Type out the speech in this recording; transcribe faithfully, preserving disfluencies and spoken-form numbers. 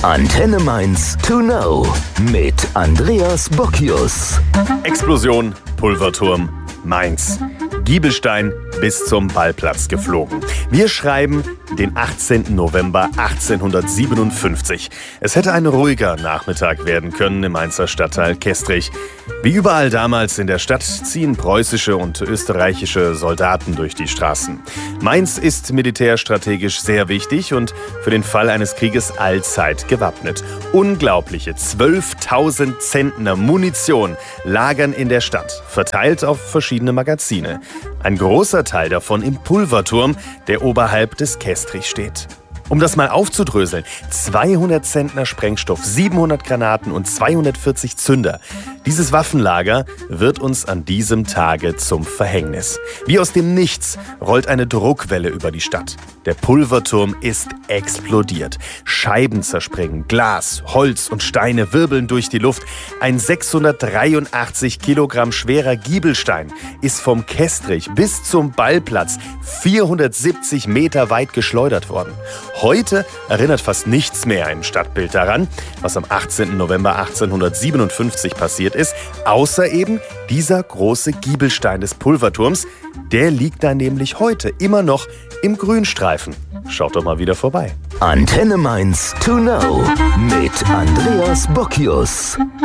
Antenne Mainz to know mit Andreas Bockius. Explosion, Pulverturm, Mainz. Giebelstein bis zum Ballplatz geflogen. Wir schreiben den achtzehnten November achtzehnhundertsiebenundfünfzig. Es hätte ein ruhiger Nachmittag werden können im Mainzer Stadtteil Kestrich. Wie überall damals in der Stadt ziehen preußische und österreichische Soldaten durch die Straßen. Mainz ist militärstrategisch sehr wichtig und für den Fall eines Krieges allzeit gewappnet. Unglaubliche zwölftausend Zentner Munition lagern in der Stadt, verteilt auf verschiedene Magazine. Ein großer Teil davon im Pulverturm, der oberhalb des Kestrich steht. Um das mal aufzudröseln, zweihundert Zentner Sprengstoff, siebenhundert Granaten und zweihundertvierzig Zünder. Dieses Waffenlager wird uns an diesem Tage zum Verhängnis. Wie aus dem Nichts rollt eine Druckwelle über die Stadt. Der Pulverturm ist explodiert. Scheiben zerspringen, Glas, Holz und Steine wirbeln durch die Luft. Ein sechshundertdreiundachtzig Kilogramm schwerer Giebelstein ist vom Kestrich bis zum Ballplatz vierhundertsiebzig Meter weit geschleudert worden. Heute erinnert fast nichts mehr im Stadtbild daran, was am achtzehnten November achtzehnhundertsiebenundfünfzig passiert ist, außer eben dieser große Giebelstein des Pulverturms. Der liegt da nämlich heute immer noch im Grünstreifen. Schaut doch mal wieder vorbei. Antenne Mainz to know mit Andreas Bockius.